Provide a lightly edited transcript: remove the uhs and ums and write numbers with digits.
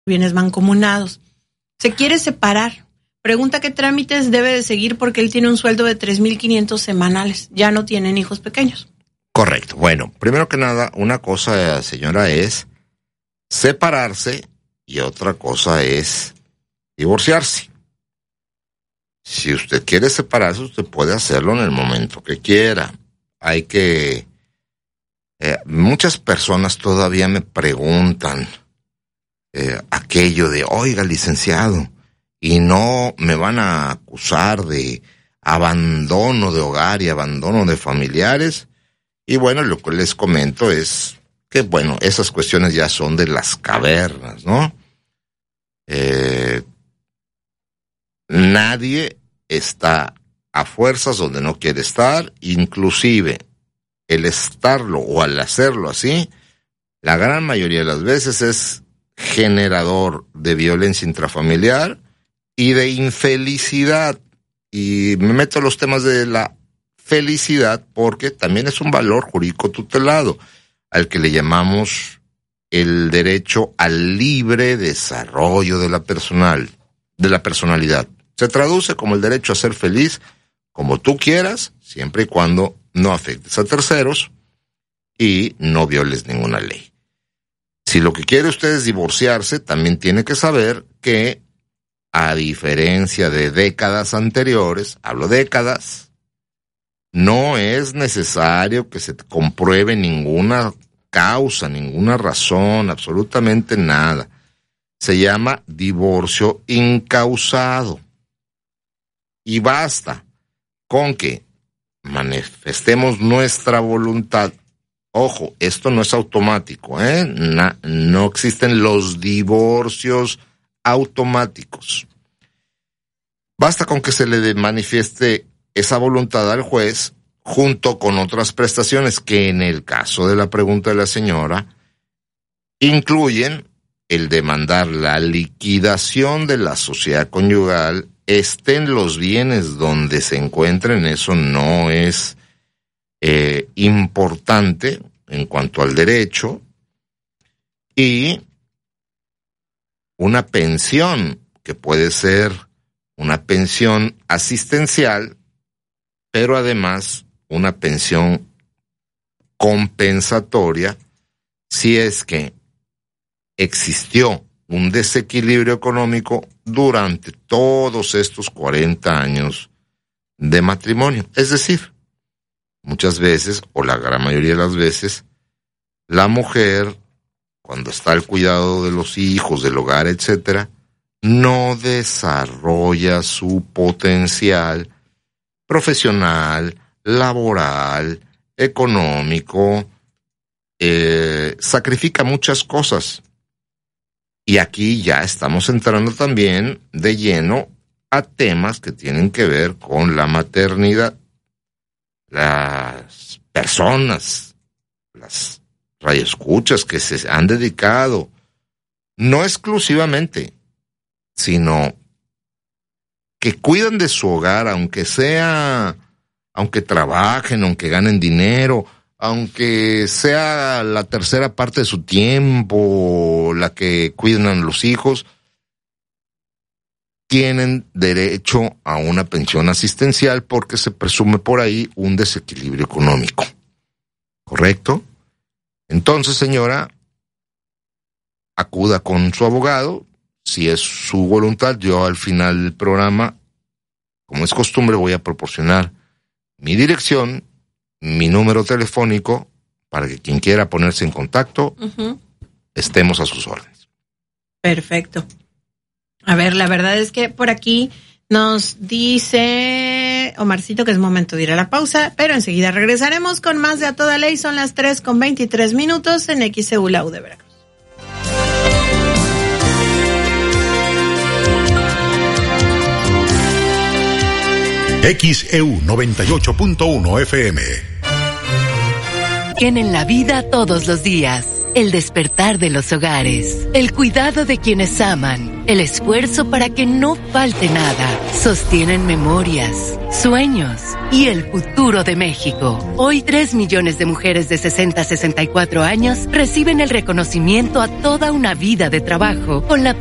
bienes mancomunados. Se quiere separar. Pregunta qué trámites debe de seguir porque él tiene un sueldo de 3,500 semanales. Ya no tienen hijos pequeños. Correcto. Bueno, primero que nada, una cosa, señora, es separarse y otra cosa es divorciarse. Si usted quiere separarse, usted puede hacerlo en el momento que quiera. Hay que... muchas personas todavía me preguntan aquello de, oiga, licenciado, y no me van a acusar de abandono de hogar y abandono de familiares. Y bueno, lo que les comento es que, bueno, esas cuestiones ya son de las cavernas, ¿no? Nadie está a fuerzas donde no quiere estar, inclusive el estarlo o al hacerlo así, la gran mayoría de las veces es generador de violencia intrafamiliar y de infelicidad. Y me meto en los temas de la felicidad porque también es un valor jurídico tutelado, al que le llamamos el derecho al libre desarrollo de la personalidad. Se traduce como el derecho a ser feliz como tú quieras, siempre y cuando no afectes a terceros y no violes ninguna ley. Si lo que quiere usted es divorciarse, también tiene que saber que, a diferencia de décadas anteriores, hablo décadas, no es necesario que se compruebe ninguna causa, ninguna razón, absolutamente nada. Se llama divorcio incausado. Y basta con que manifestemos nuestra voluntad. Ojo, esto no es automático, no existen los divorcios automáticos. Basta con que se le manifieste esa voluntad al juez junto con otras prestaciones que en el caso de la pregunta de la señora incluyen el demandar la liquidación de la sociedad conyugal, estén los bienes donde se encuentren. Eso no es importante en cuanto al derecho, y una pensión que puede ser una pensión asistencial, pero además una pensión compensatoria si es que existió un desequilibrio económico durante todos estos 40 años de matrimonio. Es decir, muchas veces, o la gran mayoría de las veces, la mujer, cuando está al cuidado de los hijos, del hogar, etcétera, no desarrolla su potencial profesional, laboral, económico, sacrifica muchas cosas. Y aquí ya estamos entrando también de lleno a temas que tienen que ver con la maternidad. Las personas, las radioescuchas que se han dedicado, no exclusivamente, sino que cuidan de su hogar, aunque trabajen, aunque ganen dinero, aunque sea la tercera parte de su tiempo la que cuidan a los hijos, tienen derecho a una pensión asistencial porque se presume por ahí un desequilibrio económico. ¿Correcto? Entonces, señora, acuda con su abogado. Si es su voluntad, yo al final del programa, como es costumbre, voy a proporcionar mi dirección, mi número telefónico, para que quien quiera ponerse en contacto, estemos a sus órdenes. Perfecto. A ver, la verdad es que por aquí nos dice Omarcito que es momento de ir a la pausa, pero enseguida regresaremos con más de A Toda Ley. Son las 3:23 en XEU La U de Veracruz. XEU 98.1 FM. En la vida todos los días. el despertar de los hogares, el cuidado de quienes aman, el esfuerzo para que no falte nada, sostienen memorias, sueños y el futuro de México. Hoy 3 millones de mujeres de 60 a 64 años reciben el reconocimiento a toda una vida de trabajo con la